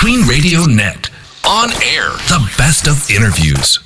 Queen Radio Net. On air, the best of interviews.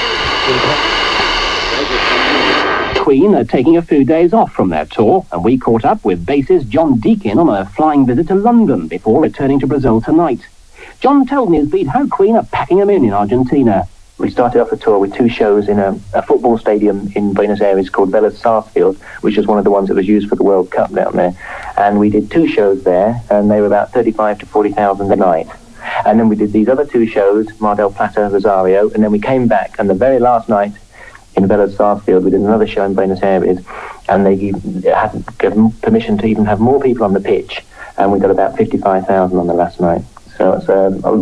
Queen are taking a few days off from their tour, and we caught up with bassist John Deakin on a flying visit to London before returning to Brazil tonight. John told News Beat how Queen are packing them in Argentina. We started off the tour with 2 shows in a football stadium in Buenos Aires called Vélez Sarsfield, which was one of the ones that was used for the World Cup down there. And we did 2 shows there, and they were about 35 to 40,000 a night. And then we did these other 2 shows, Mar del Plata, Rosario, and then we came back, and the very last night in Vélez Sarsfield, we did another show in Buenos Aires, and they had given permission to even have more people on the pitch, and we got about 55,000 on the last night. So it's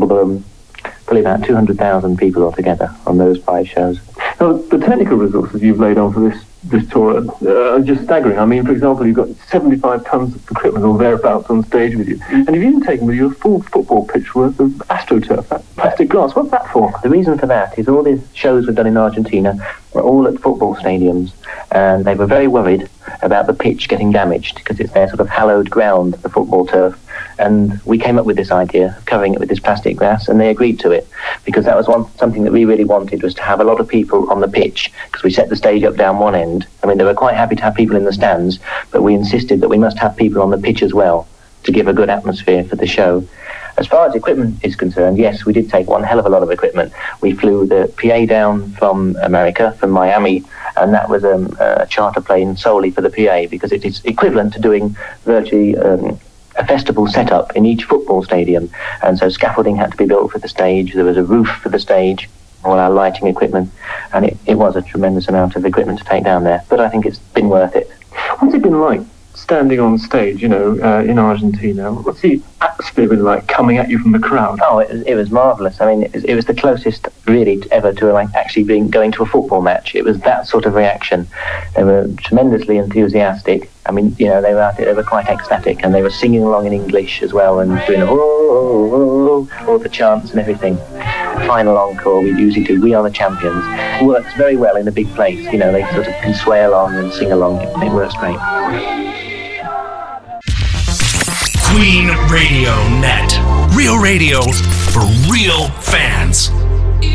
probably about 200,000 people altogether on those 5 shows. Now, the technical resources you've laid on for this tour are just staggering. I mean, for example, you've got 75 tons of equipment or thereabouts on stage with you, and you've even taken with you a full football pitch worth of AstroTurf, that plastic glass. What's that for? The reason for that is all the shows we've done in Argentina were all at football stadiums, and they were very worried about the pitch getting damaged because it's their sort of hallowed ground, the football turf. And we came up with this idea of covering it with this plastic glass, and they agreed to it because that was something that we really wanted, was to have a lot of people on the pitch, because we set the stage up down one end. I mean, they were quite happy to have people in the stands, but we insisted that we must have people on the pitch as well to give a good atmosphere for the show. As far as equipment is concerned, yes, we did take one hell of a lot of equipment. We flew the PA down from America, from Miami, and that was a charter plane solely for the PA, because it is equivalent to doing virtually a festival setup in each football stadium. And so scaffolding had to be built for the stage, there was a roof for the stage, all our lighting equipment, and it was a tremendous amount of equipment to take down there, but I think it's been worth it. What's it been like standing on stage, in Argentina? What's the atmosphere been like coming at you from the crowd? Oh, it was marvellous. I mean, it was the closest really ever to actually going to a football match. It was that sort of reaction. They were tremendously enthusiastic. I mean, they were quite ecstatic, and they were singing along in English as well, and doing all the chants and everything. Final encore, we usually do We Are the Champions. It works very well in a big place. They sort of can sway along and sing along. It works great. Queen Radio Net. Real radio for real fans.